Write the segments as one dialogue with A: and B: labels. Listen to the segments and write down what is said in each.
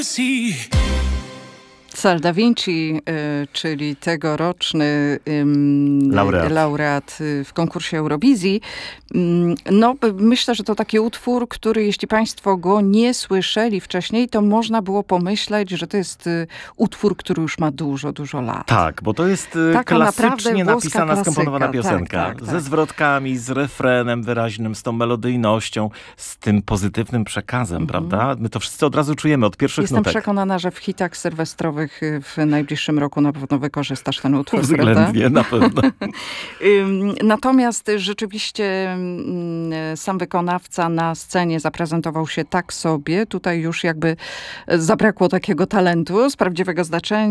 A: Sal Da Vinci, czyli tegoroczny laureat w konkursie Eurowizji. No, myślę, że to taki utwór, który jeśli państwo go nie słyszeli wcześniej, to można było pomyśleć, że to jest utwór, który już ma dużo, dużo lat.
B: Tak, bo to jest klasycznie napisana, skomponowana piosenka.
A: Tak.
B: Ze zwrotkami, z refrenem wyraźnym, z tą melodyjnością, z tym pozytywnym przekazem, prawda? My to wszyscy od razu czujemy, od pierwszych nutek.
A: Jestem przekonana, że w hitach sylwestrowych w najbliższym roku na pewno wykorzystasz ten utwór.
B: Względnie, na pewno.
A: Natomiast rzeczywiście sam wykonawca na scenie zaprezentował się tak sobie. Tutaj już jakby zabrakło takiego talentu z prawdziwego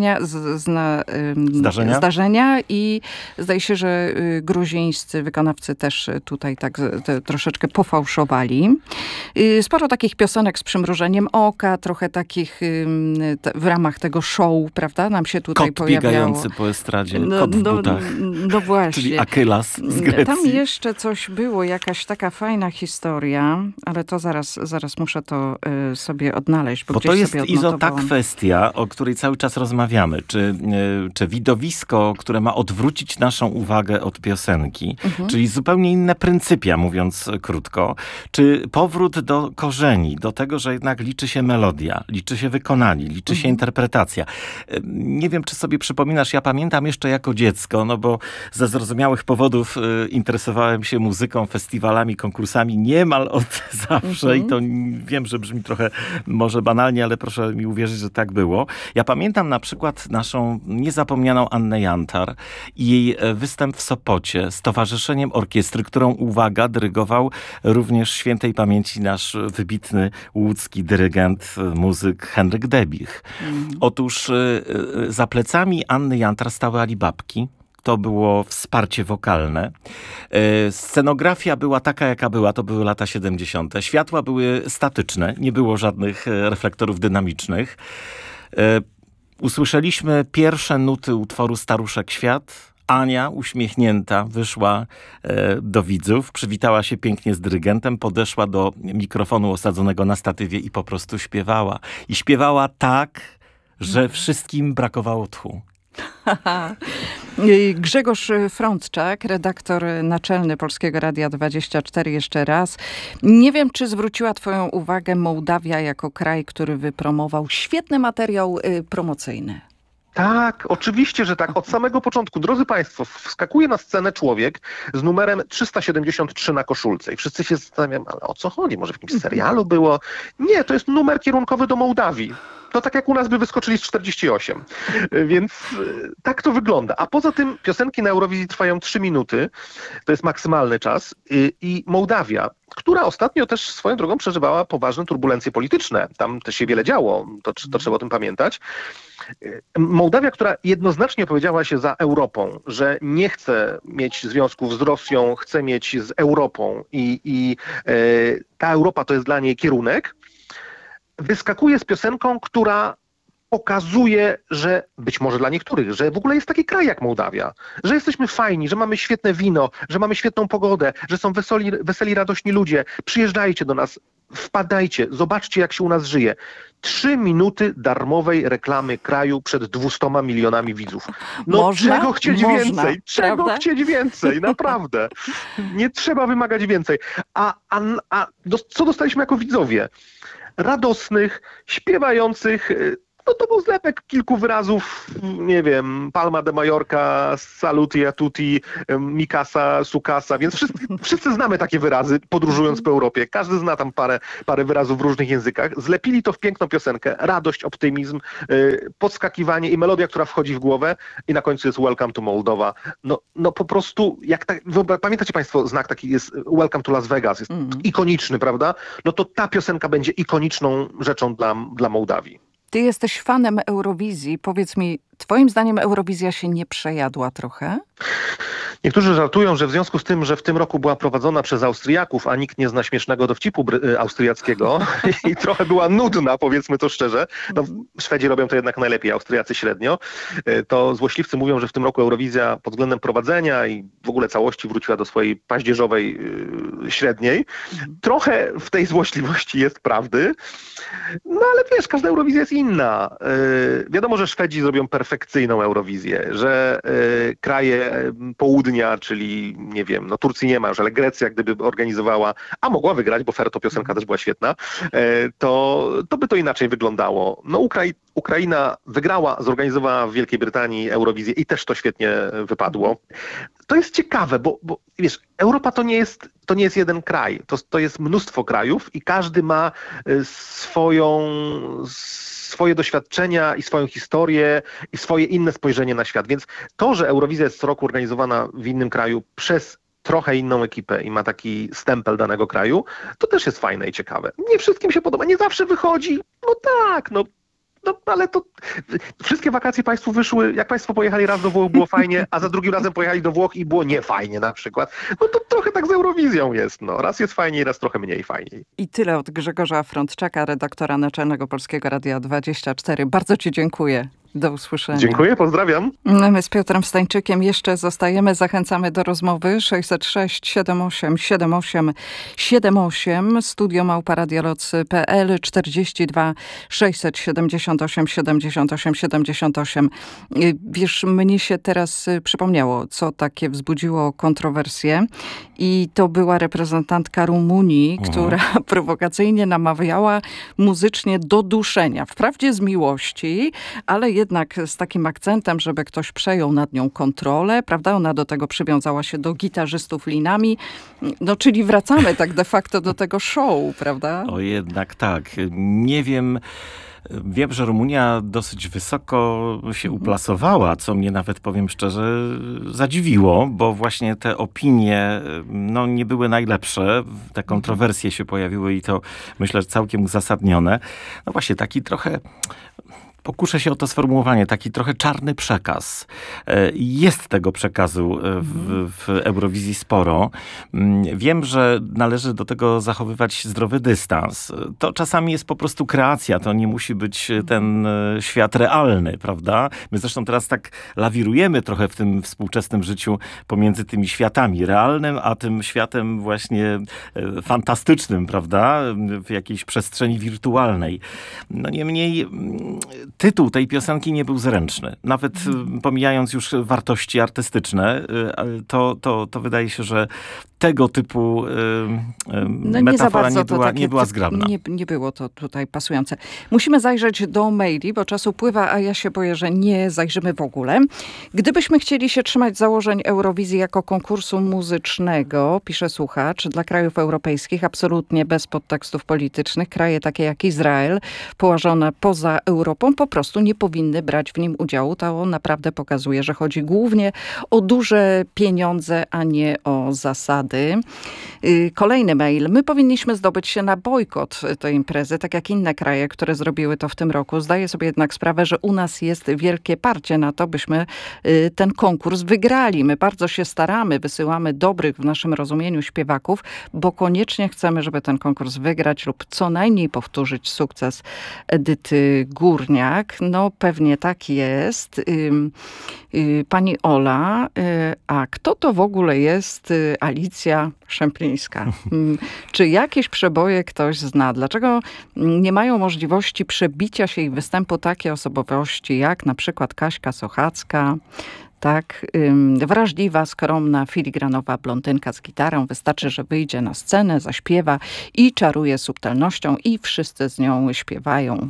A: zdarzenia i zdaje się, że gruzińscy wykonawcy też tutaj tak troszeczkę pofałszowali. Sporo takich piosenek z przymrużeniem oka, trochę takich w ramach tego show, prawda, nam się tutaj pojawiało.
B: Kot biegający po estradzie, kot w butach.
A: No właśnie.
B: Czyli Akylas z Grecji.
A: Tam jeszcze coś było, jakaś taka fajna historia, ale to zaraz muszę to sobie odnaleźć, bo
B: to jest Izo ta kwestia, o której cały czas rozmawiamy. Czy widowisko, które ma odwrócić naszą uwagę od piosenki, czyli zupełnie inne pryncypia, mówiąc krótko, czy powrót do korzeni, do tego, że jednak liczy się melodia, liczy się wykonanie, liczy się interpretacja. Nie wiem, czy sobie przypominasz, ja pamiętam jeszcze jako dziecko, no bo ze zrozumiałych powodów interesowałem się muzyką, festiwalami, konkursami niemal od zawsze i to wiem, że brzmi trochę może banalnie, ale proszę mi uwierzyć, że tak było. Ja pamiętam na przykład naszą niezapomnianą Annę Jantar i jej występ w Sopocie z towarzyszeniem orkiestry, którą, uwaga, dyrygował również świętej pamięci nasz wybitny łódzki dyrygent, muzyk Henryk Debich. Otóż za plecami Anny Jantar stały Alibabki. To było wsparcie wokalne. Scenografia była taka, jaka była. To były lata 70. Światła były statyczne. Nie było żadnych reflektorów dynamicznych. Usłyszeliśmy pierwsze nuty utworu Staruszek Świat. Ania, uśmiechnięta, wyszła do widzów, przywitała się pięknie z dyrygentem, podeszła do mikrofonu osadzonego na statywie i po prostu śpiewała. I śpiewała tak, że wszystkim brakowało tchu.
A: Grzegorz Frądczak, redaktor naczelny Polskiego Radia 24 jeszcze raz. Nie wiem, czy zwróciła twoją uwagę Mołdawia jako kraj, który wypromował świetny materiał promocyjny.
C: Tak, oczywiście, że tak. Od samego początku, drodzy państwo, wskakuje na scenę człowiek z numerem 373 na koszulce i wszyscy się zastanawiają, ale o co chodzi? Może w jakimś serialu było? Nie, to jest numer kierunkowy do Mołdawii. To tak jak u nas by wyskoczyli z 48. Więc tak to wygląda. A poza tym piosenki na Eurowizji trwają 3 minuty. To jest maksymalny czas. I Mołdawia, która ostatnio też swoją drogą przeżywała poważne turbulencje polityczne. Tam też się wiele działo. To trzeba o tym pamiętać. Mołdawia, która jednoznacznie opowiedziała się za Europą, że nie chce mieć związków z Rosją, chce mieć z Europą i ta Europa to jest dla niej kierunek, wyskakuje z piosenką, która pokazuje, że być może dla niektórych, że w ogóle jest taki kraj jak Mołdawia, że jesteśmy fajni, że mamy świetne wino, że mamy świetną pogodę, że są weseli, radośni ludzie. Przyjeżdżajcie do nas, wpadajcie, zobaczcie jak się u nas żyje. 3 minuty darmowej reklamy kraju przed 200 milionami widzów. No czego chcieć więcej? Czego chcieć więcej? Naprawdę. Nie trzeba wymagać więcej. Co dostaliśmy jako widzowie? Radosnych, śpiewających. No to był zlepek kilku wyrazów, nie wiem, Palma de Mallorca, Saluti a tutti, Mikasa, Sukasa, więc wszyscy znamy takie wyrazy, podróżując po Europie. Każdy zna tam parę wyrazów w różnych językach. Zlepili to w piękną piosenkę, radość, optymizm, podskakiwanie i melodia, która wchodzi w głowę i na końcu jest Welcome to Moldova. No po prostu, pamiętacie państwo, znak taki jest Welcome to Las Vegas, jest ikoniczny, prawda? No to ta piosenka będzie ikoniczną rzeczą dla Mołdawii.
A: Ty jesteś fanem Eurowizji. Powiedz mi, twoim zdaniem Eurowizja się nie przejadła trochę?
C: Niektórzy żartują, że w związku z tym, że w tym roku była prowadzona przez Austriaków, a nikt nie zna śmiesznego dowcipu austriackiego i trochę była nudna, powiedzmy to szczerze, no, Szwedzi robią to jednak najlepiej, Austriacy średnio, to złośliwcy mówią, że w tym roku Eurowizja pod względem prowadzenia i w ogóle całości wróciła do swojej paździerzowej średniej. Trochę w tej złośliwości jest prawdy, no ale wiesz, każda Eurowizja jest inna. Wiadomo, że Szwedzi zrobią perfekcyjną Eurowizję, że kraje południa, czyli nie wiem, no Turcji nie ma już, ale Grecja gdyby organizowała, a mogła wygrać, bo Ferto piosenka też była świetna, to by to inaczej wyglądało. No Ukraina wygrała, zorganizowała w Wielkiej Brytanii Eurowizję i też to świetnie wypadło. To jest ciekawe, bo wiesz, Europa to nie jest jeden kraj, to jest mnóstwo krajów i każdy ma swoje doświadczenia i swoją historię i swoje inne spojrzenie na świat. Więc to, że Eurowizja jest co roku organizowana w innym kraju przez trochę inną ekipę i ma taki stempel danego kraju, to też jest fajne i ciekawe. Nie wszystkim się podoba, nie zawsze wychodzi. No tak, no ale to wszystkie wakacje państwu wyszły, jak państwo pojechali raz do Włoch, było fajnie, a za drugim razem pojechali do Włoch i było niefajnie na przykład. No to trochę tak z Eurowizją jest. No. Raz jest fajniej, raz trochę mniej fajniej.
A: I tyle od Grzegorza Frądczaka, redaktora naczelnego Polskiego Radia 24. Bardzo ci dziękuję. Do usłyszenia.
C: Dziękuję, pozdrawiam.
A: My z Piotrem Stańczykiem jeszcze zostajemy. Zachęcamy do rozmowy 606 78 78 78 studio@radioloc.pl 42 678 78 78. Wiesz, mnie się teraz przypomniało, co takie wzbudziło kontrowersję i to była reprezentantka Rumunii, która prowokacyjnie namawiała muzycznie do duszenia. Wprawdzie z miłości, ale jednak z takim akcentem, żeby ktoś przejął nad nią kontrolę, prawda? Ona do tego przywiązała się do gitarzystów linami. No, czyli wracamy tak de facto do tego show, prawda?
B: O, jednak tak. Nie wiem... Wiem, że Rumunia dosyć wysoko się uplasowała, co mnie nawet, powiem szczerze, zadziwiło, bo właśnie te opinie no, nie były najlepsze. Te kontrowersje się pojawiły i to myślę, że całkiem uzasadnione. No właśnie, taki trochę... Pokuszę się o to sformułowanie, taki trochę czarny przekaz. Jest tego przekazu w Eurowizji sporo. Wiem, że należy do tego zachowywać zdrowy dystans. To czasami jest po prostu kreacja, to nie musi być ten świat realny, prawda? My zresztą teraz tak lawirujemy trochę w tym współczesnym życiu pomiędzy tymi światami realnym, a tym światem właśnie fantastycznym, prawda? W jakiejś przestrzeni wirtualnej. No niemniej tytuł tej piosenki nie był zręczny. Nawet pomijając już wartości artystyczne, to wydaje się, że tego typu metafora nie była zgrabna.
A: Nie było to tutaj pasujące. Musimy zajrzeć do maili, bo czas upływa, a ja się boję, że nie zajrzymy w ogóle. Gdybyśmy chcieli się trzymać założeń Eurowizji jako konkursu muzycznego, pisze słuchacz, dla krajów europejskich, absolutnie bez podtekstów politycznych, kraje takie jak Izrael, położone poza Europą, po prostu nie powinny brać w nim udziału. To naprawdę pokazuje, że chodzi głównie o duże pieniądze, a nie o zasady. Kolejny mail. My powinniśmy zdobyć się na bojkot tej imprezy, tak jak inne kraje, które zrobiły to w tym roku. Zdaję sobie jednak sprawę, że u nas jest wielkie parcie na to, byśmy ten konkurs wygrali. My bardzo się staramy, wysyłamy dobrych w naszym rozumieniu śpiewaków, bo koniecznie chcemy, żeby ten konkurs wygrać lub co najmniej powtórzyć sukces Edyty Górniak. No pewnie tak jest. Pani Ola, a kto to w ogóle jest Alicja Szemplińska? Czy jakieś przeboje ktoś zna? Dlaczego nie mają możliwości przebicia się i występu takie osobowości jak na przykład Kaśka Sochacka, tak, wrażliwa, skromna, filigranowa blondynka z gitarą. Wystarczy, że wyjdzie na scenę, zaśpiewa i czaruje subtelnością i wszyscy z nią śpiewają.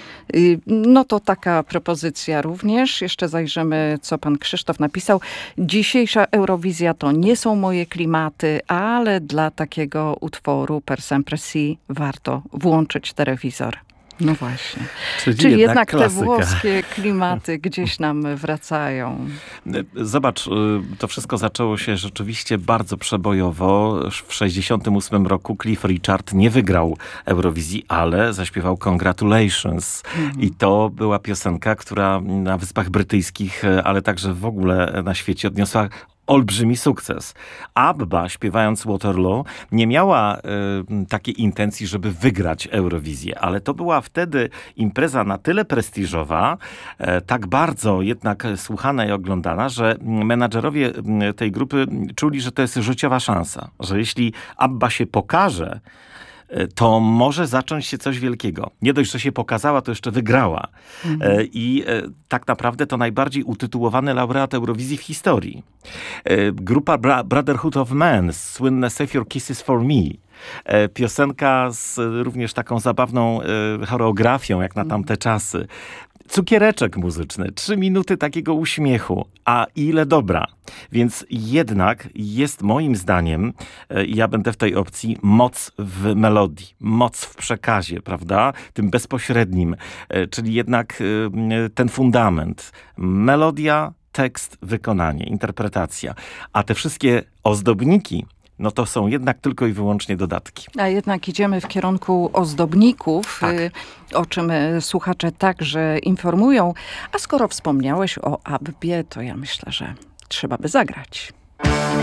A: No to taka propozycja również. Jeszcze zajrzymy, co pan Krzysztof napisał. Dzisiejsza Eurowizja to nie są moje klimaty, ale dla takiego utworu Per Sempre Si warto włączyć telewizor. No właśnie. Czyli jednak klasyka. Te włoskie klimaty gdzieś nam wracają.
B: Zobacz, to wszystko zaczęło się rzeczywiście bardzo przebojowo. W 1968 roku Cliff Richard nie wygrał Eurowizji, ale zaśpiewał Congratulations. I to była piosenka, która na Wyspach Brytyjskich, ale także w ogóle na świecie odniosła olbrzymi sukces. ABBA, śpiewając Waterloo, nie miała takiej intencji, żeby wygrać Eurowizję, ale to była wtedy impreza na tyle prestiżowa, tak bardzo jednak słuchana i oglądana, że menadżerowie tej grupy czuli, że to jest życiowa szansa, że jeśli ABBA się pokaże, to może zacząć się coś wielkiego. Nie dość, że się pokazała, to jeszcze wygrała. I tak naprawdę to najbardziej utytułowany laureat Eurowizji w historii. Grupa Brotherhood of Man, słynne Save Your Kisses for Me. Piosenka z również taką zabawną choreografią, jak na tamte czasy. Cukiereczek muzyczny, 3 minuty takiego uśmiechu, a ile dobra. Więc jednak jest moim zdaniem, ja będę w tej opcji, moc w melodii, moc w przekazie, prawda? Tym bezpośrednim, czyli jednak ten fundament. Melodia, tekst, wykonanie, interpretacja. A te wszystkie ozdobniki, no to są jednak tylko i wyłącznie dodatki.
A: A jednak idziemy w kierunku ozdobników,
B: tak,
A: o czym słuchacze także informują. A skoro wspomniałeś o ABBie, to ja myślę, że trzeba by zagrać.